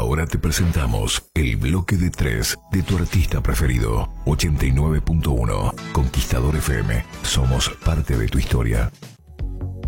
Ahora te presentamos el bloque de 3 de tu artista preferido. 89.1 Conquistador FM. Somos parte de tu historia.